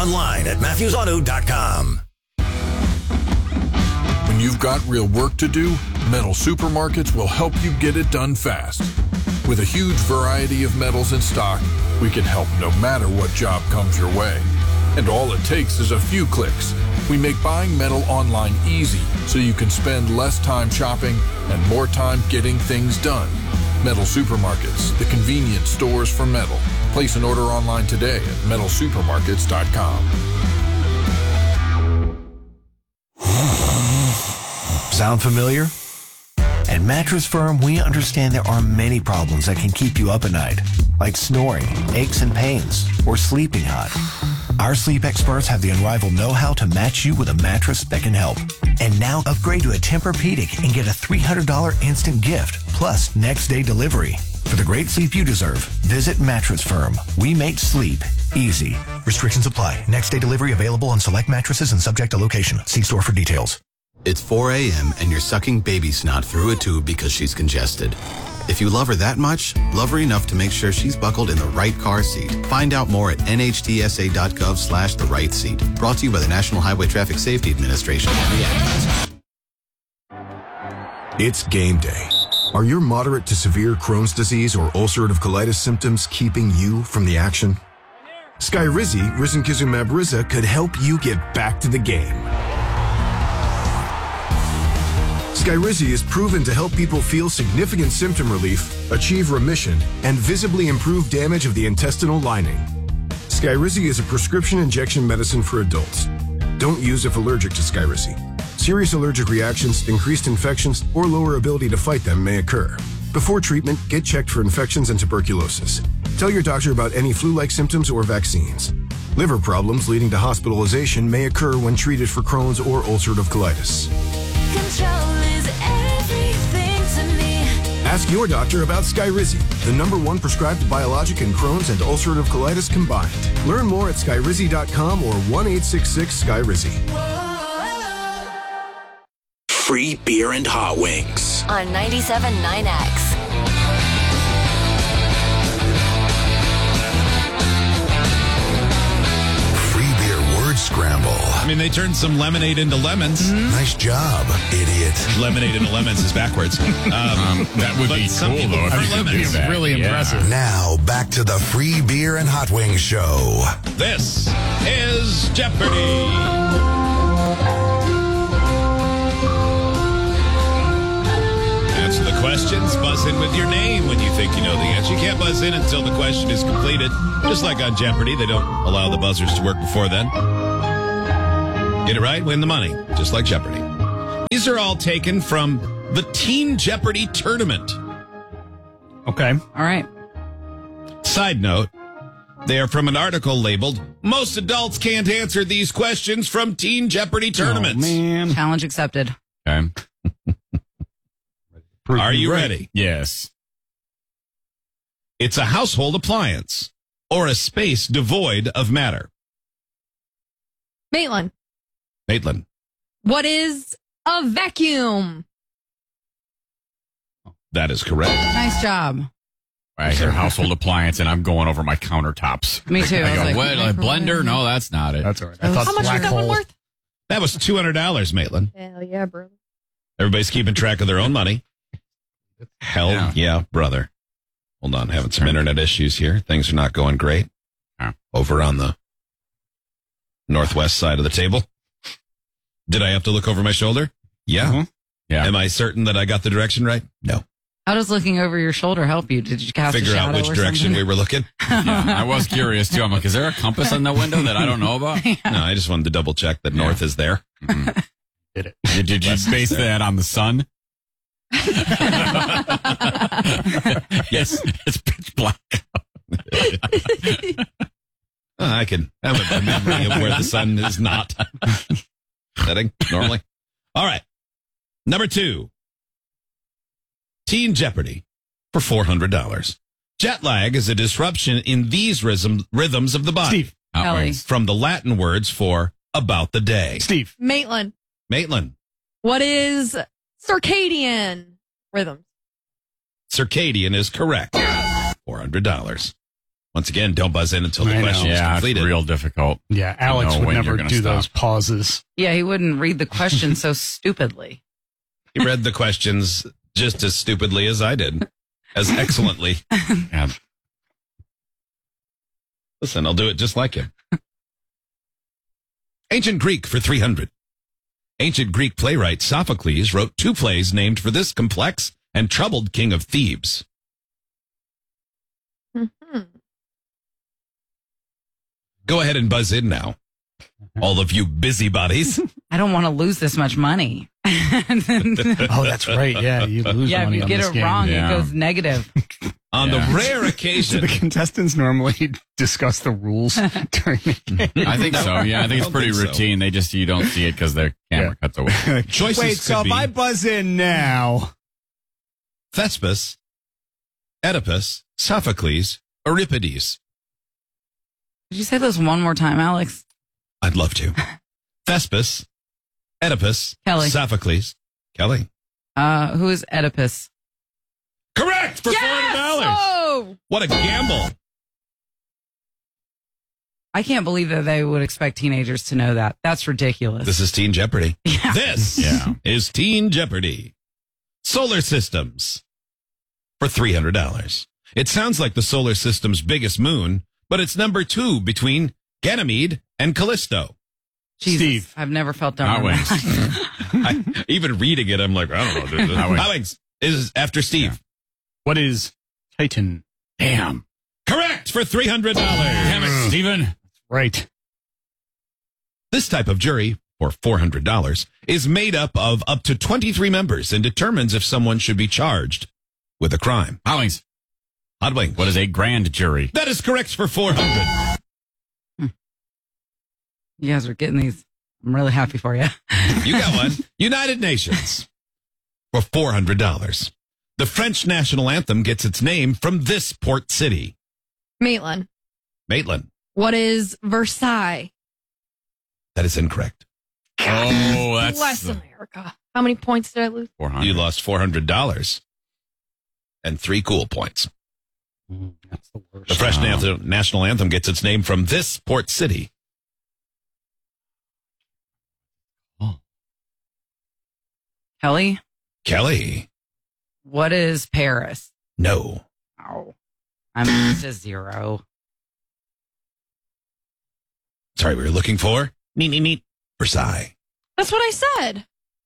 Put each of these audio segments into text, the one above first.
online at MatthewsAuto.com. When you've got real work to do, Metal Supermarkets will help you get it done fast. With a huge variety of metals in stock, we can help no matter what job comes your way. And all it takes is a few clicks. We make buying metal online easy so you can spend less time shopping and more time getting things done. Metal Supermarkets, the convenient stores for metal. Place an order online today at metalsupermarkets.com. Sound familiar? At Mattress Firm, we understand there are many problems that can keep you up at night, like snoring, aches and pains, or sleeping hot. Our sleep experts have the unrivaled know-how to match you with a mattress that can help. And now upgrade to a Tempur-Pedic and get a $300 instant gift, plus next-day delivery. For the great sleep you deserve, visit Mattress Firm. We make sleep easy. Restrictions apply. Next-day delivery available on select mattresses and subject to location. See store for details. It's 4 a.m. and you're sucking baby snot through a tube because she's congested. If you love her that much, love her enough to make sure she's buckled in the right car seat. Find out more at nhtsa.gov/the right seat. Brought to you by the National Highway Traffic Safety Administration and the Ad Council. It's game day. Are your moderate to severe Crohn's disease or ulcerative colitis symptoms keeping you from the action? Skyrizi, risankizumab Riza, could help you get back to the game. Skyrizi is proven to help people feel significant symptom relief, achieve remission, and visibly improve damage of the intestinal lining. Skyrizi is a prescription injection medicine for adults. Don't use if allergic to Skyrizi. Serious allergic reactions, increased infections, or lower ability to fight them may occur. Before treatment, get checked for infections and tuberculosis. Tell your doctor about any flu-like symptoms or vaccines. Liver problems leading to hospitalization may occur when treated for Crohn's or ulcerative colitis. Control is everything to me. Ask your doctor about Skyrizi, the #1 prescribed biologic in Crohn's and ulcerative colitis combined. Learn more at skyrizi.com or 1-866-SKYRIZI. Free beer and hot wings. On 97.9X. Free beer word scramble. I mean, they turned some lemonade into lemons. Nice job, idiot. Lemonade into lemons is backwards. That would be cool, though, if you could do that. Really impressive. Now, back to the Free Beer and Hot Wings show. This is Jeopardy! Answer the questions, buzz in with your name when you think you know the answer. You can't buzz in until the question is completed. Just like on Jeopardy, they don't allow the buzzers to work before then. Get it right, win the money, just like Jeopardy. These are all taken from the Teen Jeopardy tournament. Okay. All right. Side note, they are from an article labeled, "Most adults can't answer these questions from Teen Jeopardy tournaments." Oh, man. Challenge accepted. Okay. Are you ready? Yes. It's a household appliance or a space devoid of matter. Maitland. Maitland. What is a vacuum? That is correct. Nice job. I hear household appliance, and I'm going over my countertops. Me too. I go, was like, what? A blender? No, that's not it. That's all right. How much is that one worth? That was $200, Maitland. Hell yeah, brother. Everybody's keeping track of their own money. Hell yeah, brother. Hold on, having some internet issues here. Things are not going great. Over on the northwest side of the table. Did I have to look over my shoulder? Yeah. Mm-hmm. Yeah. Am I certain that I got the direction right? No. How does looking over your shoulder help you? Did you cast Figure a shadow out which or direction something? we were looking? Yeah, I was curious, too. I'm like, is there a compass on the window that I don't know about? No, I just wanted to double check that north is there. Mm-hmm. Did it. Did you base that on the sun? Yes, it's pitch black. I can have a memory of where the sun is not setting normally. All right. Number 2. Teen Jeopardy for $400. Jet lag is a disruption in these rhythms of the body. Steve. Kelly. From the Latin words for about the day. Steve. Maitland. Maitland. What is circadian rhythm? Circadian is correct. $400. Once again, don't buzz in until the I know. question is Yeah, it's completed. real difficult. Yeah, Alex know would when never you're gonna do stop. those pauses. Yeah, he wouldn't read the question so stupidly. He read the questions just as stupidly as I did, as excellently. Yeah. Listen, I'll do it just like him. Ancient Greek for 300. Ancient Greek playwright Sophocles wrote 2 plays named for this complex and troubled king of Thebes. Go ahead and buzz in now. All of you busybodies. I don't want to lose this much money. Oh, that's right. Yeah, you lose Yeah, if money you on get this it game. wrong, Yeah. it goes negative. On the rare So occasion. the contestants normally discuss the rules during the game. I think so. Yeah, I think it's don't pretty think so. routine. They just, you don't see it because their camera cuts away. Choices Wait, could so be if I buzz in now, Thespis, Oedipus, Sophocles, Euripides. Did you say those one more time, Alex? I'd love to. Thespis, Oedipus, Kelly. Sophocles, Kelly. Who is Oedipus? Correct for $400. Oh, What a gamble. I can't believe that they would expect teenagers to know that. That's ridiculous. This is Teen Jeopardy. Yeah. This Yeah. is Teen Jeopardy. Solar systems for $300. It sounds like the solar system's biggest moon, but it's number 2 between Ganymede and Callisto. Jesus, Steve. I've never felt Hot dumber. Wings. Even reading it, I'm like, I don't know. Dude. Hot Wings. Hot Wings is after Steve. what is Titan? Damn. Correct for $300. Damn it, Steven. Right. This type of jury, for $400, is made up to 23 members and determines if someone should be charged with a crime. Hot Wings. Hot Wings. What is a grand jury? That is correct for $400. You guys are getting these. I'm really happy for you. You got one. United Nations for $400. The French national anthem gets its name from this port city. Maitland. Maitland. What is Versailles? That is incorrect. Oh, that's Bless America. How many points did I lose? 400. You lost $400 and 3 cool points. That's the worst. The French national anthem gets its name from this port city. Kelly, Kelly. what is Paris? No. Oh, I'm to 0. Sorry, we were looking for neat. Versailles. That's what I said.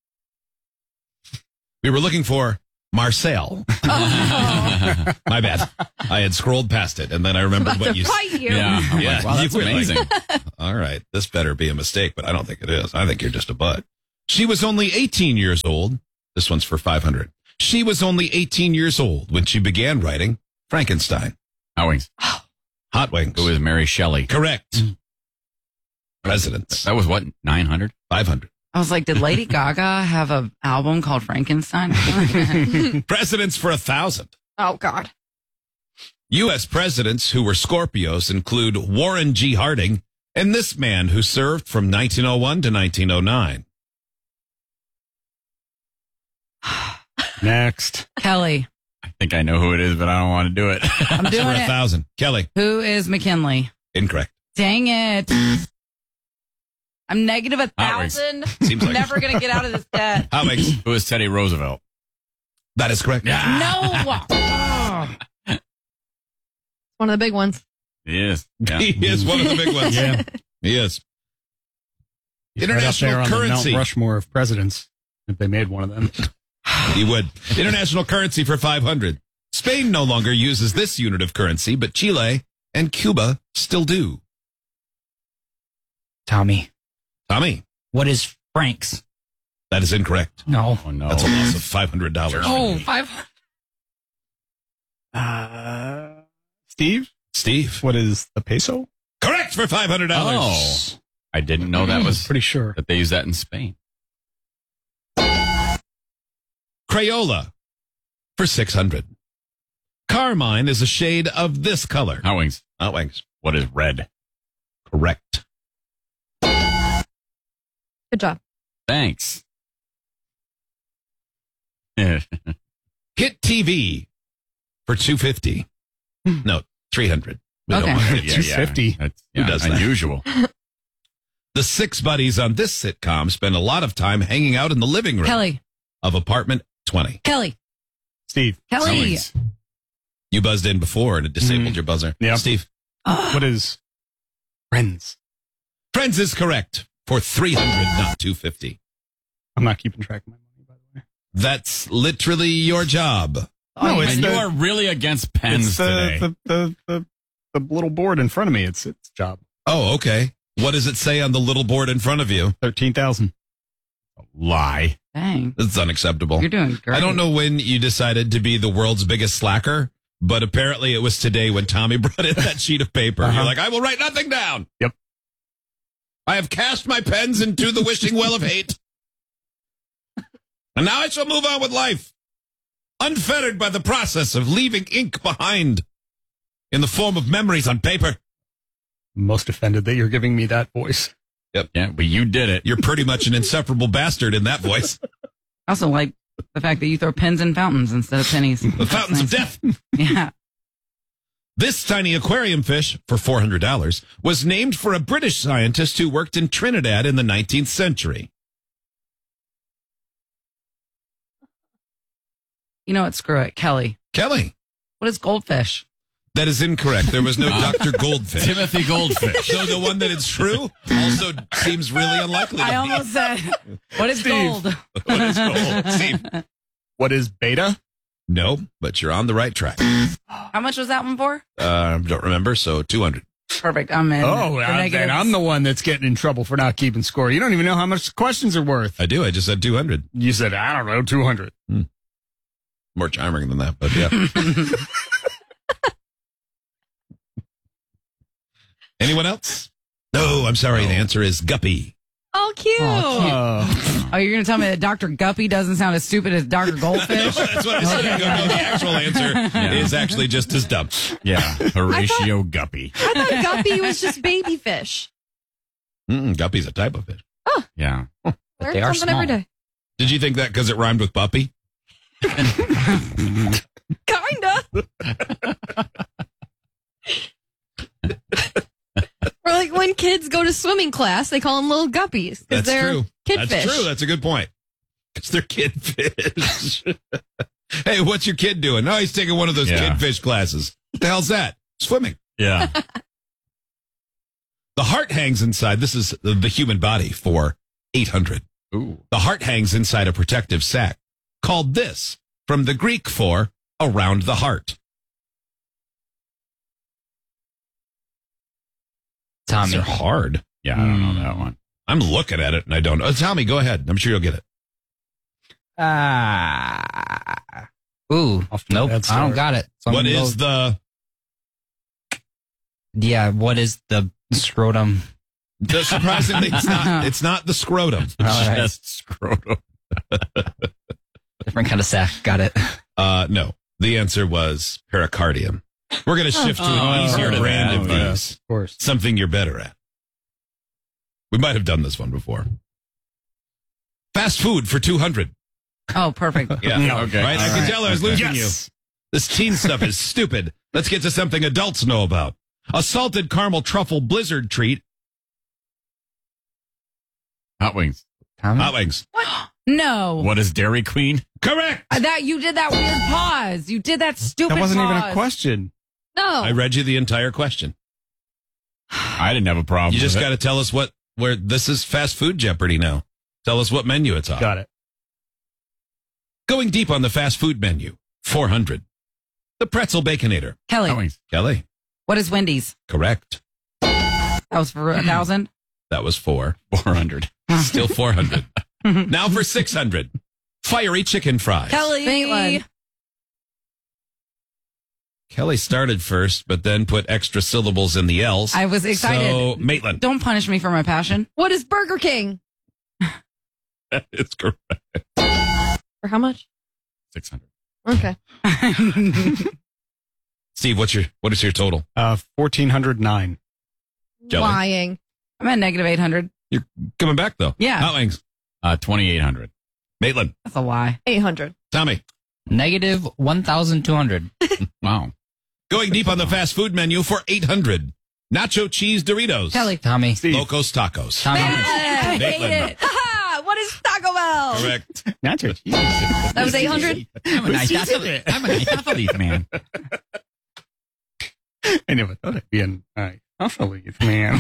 We were looking for Marseille. Oh. My bad. I had scrolled past it, and then I remembered About what to you fight you. Yeah. I'm Yeah, like, wow, that's you were like- amazing. All right, this better be a mistake, but I don't think it is. I think you're just a butt. She was only 18 years old. This one's for 500. She was only 18 years old when she began writing Frankenstein. Hot Wings. Hot Wings. Who is Mary Shelley? Correct. Presidents. That was what, 900? 500. I was like, did Lady Gaga have an album called Frankenstein? Presidents for 1,000. Oh, God. U.S. presidents who were Scorpios include Warren G. Harding and this man who served from 1901 to 1909. Next. Kelly, I think I know who it is, but I don't want to do it. I'm For doing it. 1,000. Kelly. Who is McKinley? Incorrect. Dang it. I'm negative Hot Wings. 1,000. Seems like Never going to get out of this debt. Hot Wings. Who is Teddy Roosevelt? That is correct. No. One of the big ones. He is. Yeah. He is one of the big ones. Yeah. He is. He's International right up there on currency. the Mount Rushmore of presidents, if they made one of them. He would. International currency for 500. Spain no longer uses this unit of currency, but Chile and Cuba still do. Tommy, Tommy, what is Franks? that is incorrect. No. Oh, no. That's a loss of $500. Oh, 500. Steve? Steve. What is the peso? Correct for $500. Oh. I didn't know that was Pretty sure. that they use that in Spain. Crayola for 600. Carmine is a shade of this color. Hot Wings. Hot Wings. What is red? Correct. Good job. Thanks. Hit TV for 250. No, 300. We don't Okay. mind it. 250. That's Who does that? unusual. The six buddies on this sitcom spend a lot of time hanging out in the living room Kelly. of apartment 20. Kelly. Steve. Kelly. You buzzed in before and it disabled your buzzer. Yeah. Steve. What is Friends? Friends is correct for 300, not 250. I'm not keeping track of my money, by the way. That's literally your job. No, it's And the, you are really against pens it's today. the little board in front of me. It's job. Oh, okay. What does it say on the little board in front of you? 13,000. Lie. Dang. It's unacceptable. You're doing great. I don't know when you decided to be the world's biggest slacker, but apparently it was today when Tommy brought in that sheet of paper. You're like, I will write nothing down. Yep. I have cast my pens into the wishing well of hate. And now I shall move on with life, unfettered by the process of leaving ink behind in the form of memories on paper. Most offended that you're giving me that voice. Yep. Yeah, but you did it. You're pretty much an insufferable bastard in that voice. I also like the fact that you throw pins in fountains instead of pennies. The fountains of death. Yeah. This tiny aquarium fish, for $400, was named for a British scientist who worked in Trinidad in the 19th century. You know what? Screw it. Kelly. Kelly. What is goldfish? That is incorrect. There was no Dr. Goldfish. Timothy Goldfish. So the one that is true also seems really unlikely. I almost said, what is gold? What is gold? Steve. What is beta? No, but you're on the right track. How much was that one for? Don't remember, so 200. Perfect. I'm in. Oh, The then negatives. I'm the one that's getting in trouble for not keeping score. You don't even know how much the questions are worth. I do. I just said 200. You said, I don't know, 200. More charming than that, but yeah. Anyone else? No, I'm sorry. The answer is guppy. Oh, cute. Oh, you're going to tell me that Dr. Guppy doesn't sound as stupid as Dr. Goldfish? That's what I said. Okay. No, the actual answer is actually just as dumb. Yeah, Horatio Guppy. I thought guppy was just baby fish. Guppy's a type of fish. Yeah. Learn they are something every small. day. Did you think that because it rhymed with puppy? Kinda. Or like when kids go to swimming class, they call them little guppies because That's they're true. kid That's fish. true. That's a good point. Because they're kid fish. Hey, what's your kid doing? No, he's taking one of those kid fish classes. What the hell's that? Swimming. Yeah. The heart hangs inside. This is the human body for 800. Ooh. The heart hangs inside a protective sac called this, from the Greek for around the heart. Tommy. They're hard. Yeah, I don't know that one. I'm looking at it and I don't know. Tommy, go ahead. I'm sure you'll get it. Ooh, nope, I don't got it. So What is the what is the scrotum? surprisingly, it's not the scrotum. All right. Just scrotum. Different kind of sack. Got it. No. The answer was pericardium. We're going to shift to an easier brand of these. Of course. Something you're better at. We might have done this one before. Fast food for 200. Oh, perfect. Yeah. Okay. Right? I can tell I was losing you. Yes. This teen stuff is stupid. Let's get to something adults know about. A salted caramel truffle blizzard treat. Hot wings. Hot wings. No. What is Dairy Queen? Correct. That you did that weird pause. You did that stupid That wasn't even a pause. question. No. I read you the entire question. I didn't have a problem. You just with got to tell us where this is fast food Jeopardy now. Tell us what menu it's on. Got it. Going deep on the fast food menu. 400. The pretzel baconator. Kelly, Hot wings. Kelly. what is Wendy's? Correct. That was for 1,000. That was 400. Still 400. Now for 600. Fiery chicken fries. Kelly. Maitland. Kelly started first, but then put extra syllables in the L's. I was excited. So, Maitland. Don't punish me for my passion. What is Burger King? It's correct. For how much? 600. Okay. Steve, what is your total? 1,409. Kelly. Lying. I'm at negative 800. You're coming back, though. Yeah. Hot wings. 2,800. Maitland. That's a lie. 800. Tommy. Negative 1,200. Wow. Going deep on the fast food menu for $800. Nacho cheese Doritos. Kelly. Tommy. Locos Tacos. Tommy. I hate Maitland. it. Ha! What is Taco Bell? Correct. Nacho cheese. That was 800. I'm a nice athlete, man. I never thought I'd be an athlete, man.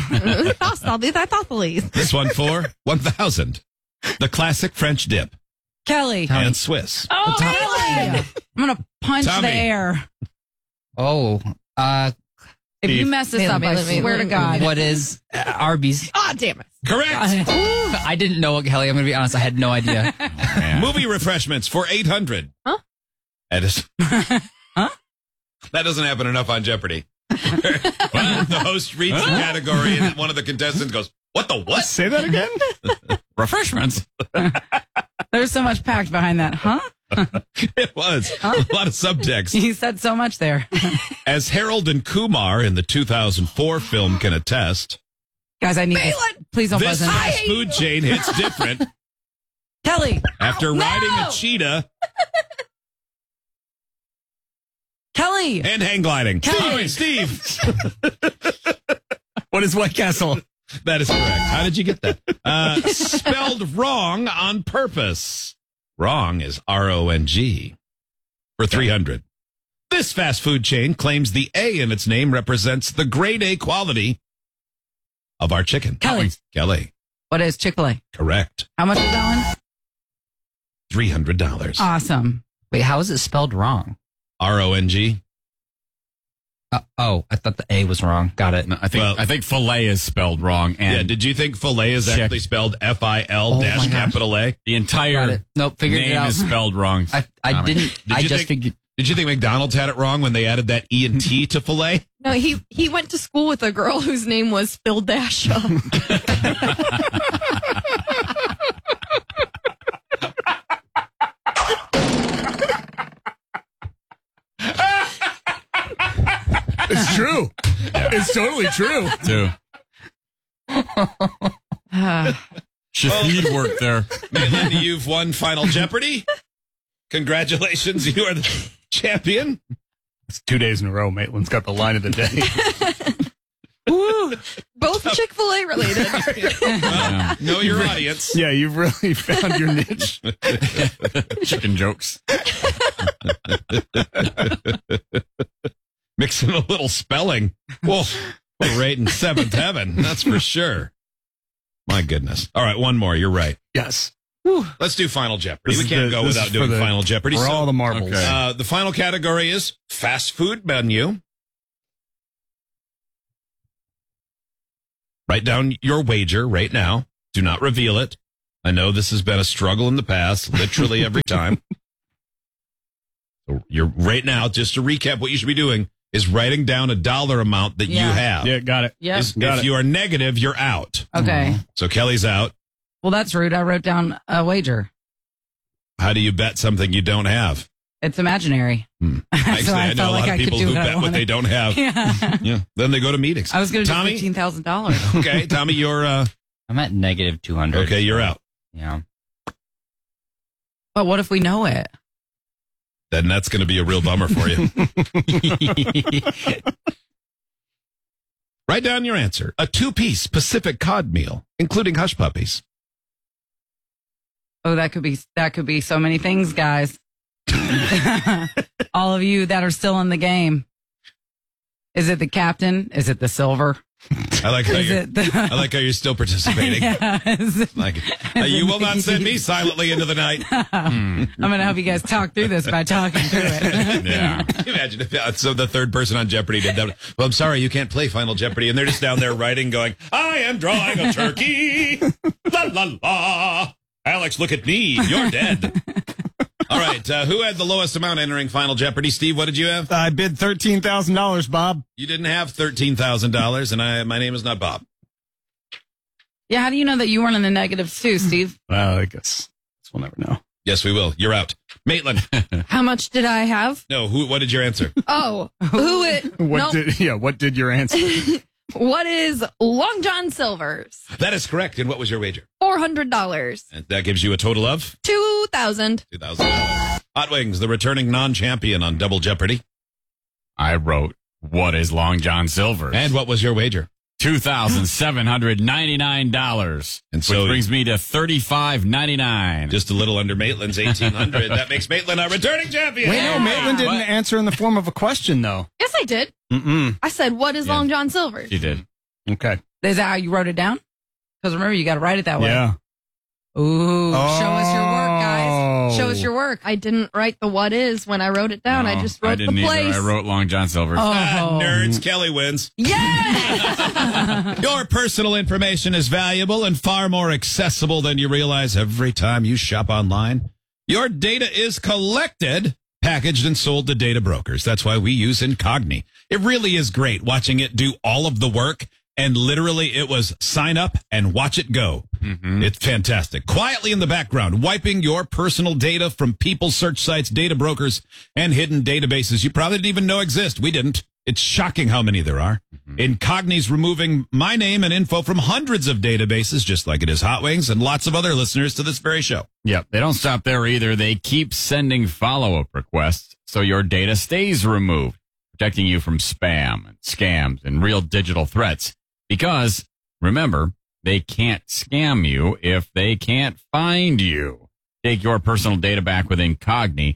This one for 1,000. The classic French dip. Kelly. And Swiss. Oh, Kelly. I'm going to punch Tommy. the air. Oh, If you mess this up, I swear to God. what is Arby's? Oh, damn it. Correct. I didn't know, Kelly. I'm going to be honest. I had no idea. Movie refreshments for $800. Huh? That is. Huh? That doesn't happen enough on Jeopardy. The host reads the category and one of the contestants goes, "What the what?" Say that again? Refreshments. There's so much packed behind that, huh? It was. A lot of subtext. You said so much there. As Harold and Kumar in the 2004 film can attest, Guys, I need this. Please don't this buzz in. fast food chain hits different Kelly. after riding a cheetah Kelly. and hang gliding. Kelly. Steve. What is White Castle? That is correct. How did you get that? Spelled wrong on purpose. Wrong is RONG for 300. This fast food chain claims the A in its name represents the grade A quality of our chicken. Kelly. What is Chick-fil-A? Correct. How much is that one? $300. Awesome. Wait, how is it spelled wrong? RONG. I thought the A was wrong. Got it. No, I think filet is spelled wrong. And Yeah, did you think filet is actually spelled FIL dash capital A? the entire Nope, figured it name out. is spelled wrong. I didn't. I just figured. Did you think McDonald's had it wrong when they added that E and T to filet? No, he went to school with a girl whose name was Phil Dasha. It's true. It's totally true. Too. Shahid worked there. Maitland, you've won Final Jeopardy. Congratulations, you are the champion. It's 2 days in a row. Maitland's got the line of the day. Both Chick-fil-A related. Well, know your audience. Yeah, you've really found your niche. Chicken jokes. Mixing a little spelling. Well, we're right in seventh heaven. That's for sure. My goodness. All right, one more. You're right. Yes. Let's do Final Jeopardy. We can't go without doing Final Jeopardy. For all the marbles. Okay. The final category is fast food menu. Write down your wager right now. Do not reveal it. I know this has been a struggle in the past, literally every time. So you're right now, just to recap, what you should be doing is writing down a dollar amount that you have. Yeah, got it. Yep. If you are negative, you're out. Okay. So Kelly's out. Well, that's rude. I wrote down a wager. How do you bet something you don't have? It's imaginary. Actually, So I know a felt lot like of I could people do who what I bet what wanted. they don't have. Yeah. Yeah. Then they go to meetings. I was going to do Tommy? $15,000. Okay, Tommy, you're I'm at negative 200. okay. You're out. Yeah. But what if we know it? Then that's going to be a real bummer for you. Write down your answer. A 2-piece Pacific cod meal, including hush puppies. Oh, that could be so many things, guys. All of you that are still in the game. Is it the captain? Is it the silver? I like how Is you're. it the? I like how you're still participating. Yeah, is it- Like, you will not send me silently into the night. I'm going to help you guys talk through this by talking through it. Yeah. Can you imagine if so the third person on Jeopardy did that? Well, I'm sorry, you can't play Final Jeopardy. And they're just down there writing, going, I am drawing a turkey. La, la, la. Alex, look at me. You're dead. All right. Who had the lowest amount entering Final Jeopardy? Steve, what did you have? I bid $13,000, Bob. You didn't have $13,000, and my name is not Bob. Yeah, how do you know that you weren't in the negatives too, Steve? Well, I guess we'll never know. Yes, we will. You're out. Maitland. How much did I have? No, what did your answer? Oh, who it? What did your answer? What is Long John Silver's? That is correct. And what was your wager? $400. And that gives you a total of? 2,000. $2,000. Hot Wings, the returning non-champion on Double Jeopardy. I wrote what is Long John Silver's? And what was your wager? $2,799. And so which brings me to $3,599. Just a little under Maitland's $1,800. That makes Maitland our returning champion. Wait, no, Maitland didn't answer in the form of a question, though. Yes, I did. Mm-mm. I said, what is Long John Silver's? She did. Okay. Is that how you wrote it down? Because remember, you got to write it that way. Yeah. Ooh, show us your work, guys. Show us your work. I didn't write the what is when I wrote it down. No, I just wrote I didn't the place. either. I wrote Long John Silver's. Nerds, Kelly wins. Yeah! Your personal information is valuable and far more accessible than you realize every time you shop online. Your data is collected, packaged, and sold to data brokers. That's why we use Incogni. It really is great watching it do all of the work. And literally, it was sign up and watch it go. Mm-hmm. It's fantastic. Quietly in the background, wiping your personal data from people, search sites, data brokers, and hidden databases you probably didn't even know exist. We didn't. It's shocking how many there are. Mm-hmm. Incogni's removing my name and info from hundreds of databases, just like it is Hot Wings and lots of other listeners to this very show. Yep. They don't stop there either. They keep sending follow-up requests so your data stays removed, protecting you from spam and scams and real digital threats. Because, remember, they can't scam you if they can't find you. Take your personal data back with Incogni,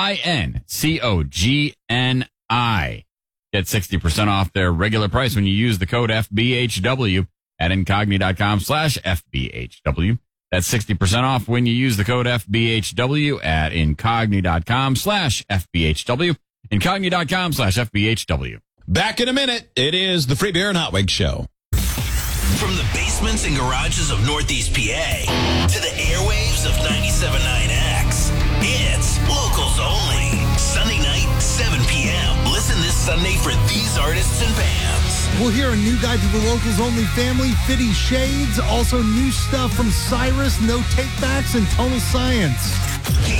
Incogni. Get 60% off their regular price when you use the code FBHW at Incogni.com/FBHW. That's 60% off when you use the code FBHW at Incogni.com/FBHW. Incogni.com/FBHW. Back in a minute. It is the Free Beer and Hot Wings Show. From the basements and garages of Northeast PA to the airwaves of 97.9X, it's Locals Only. Sunday night, 7 p.m. Listen this Sunday for these artists and bands. We'll hear a new guy to the Locals Only family, 50 Shades. Also new stuff from Cyrus, No Takebacks, and Tonal Science.